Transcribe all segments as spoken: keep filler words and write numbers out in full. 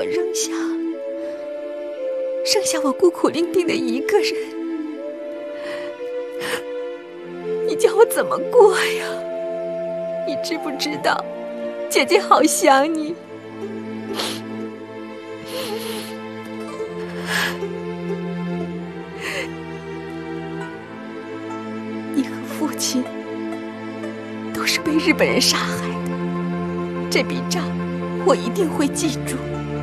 我扔下，剩下我孤苦伶仃的一个人，你叫我怎么过呀？你知不知道，姐姐好想你。你和父亲都是被日本人杀害的，这笔账我一定会记住。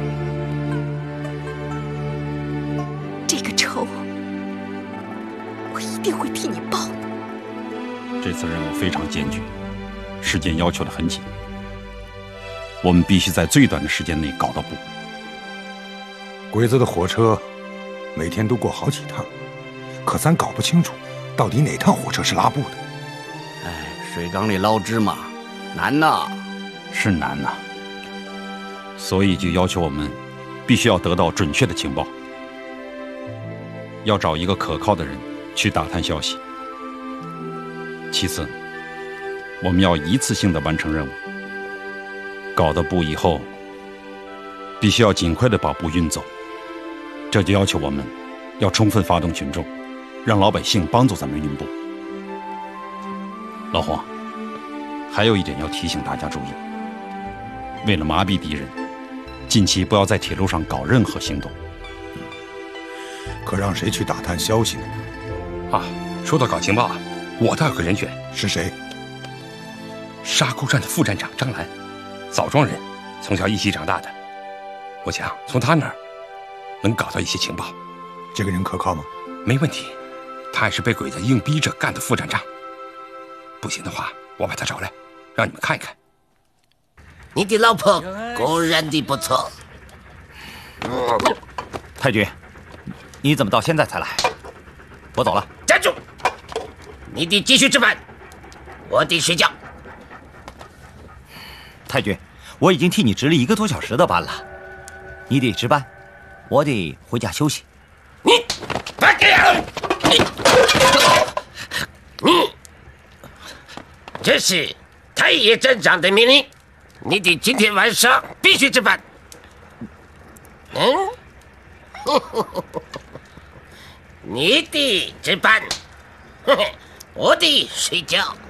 这个仇我一定会替你报的。 这次任务非常艰巨，时间要求得很紧，我们必须在最短的时间内搞到布。 鬼子的火车每天都过好几趟，可咱搞不清楚到底哪趟火车是拉布的。 哎，水缸里捞芝麻，难呐！ 是难呐，所以就要求我们必须要得到准确的情报，要找一个可靠的人去打探消息。其次，我们要一次性的完成任务。搞到布以后，必须要尽快的把布运走，这就要求我们要充分发动群众，让老百姓帮助咱们运布。老黄，还有一点要提醒大家注意，为了麻痹敌人，近期不要在铁路上搞任何行动。 可让谁去打探消息呢？ 啊，说到搞情报啊，我倒有个人选。 是谁？ 沙沟站的副站长张兰，枣庄人，从小一起长大的。我想从他那儿能搞到一些情报。 这个人可靠吗？ 没问题，他也是被鬼子硬逼着干的副站长。不行的话，我把他找来，让你们看一看。 你的老婆果然的不错。 太君，你怎么到现在才来？我走了。 站住！你得继续值班，我得睡觉。 太君，我已经替你值了一个多小时的班了，你得值班，我得回家休息。 你，快给我！你，你，这是太爷站长的命令，你得今天晚上必须值班。嗯，你得值班，我得睡觉。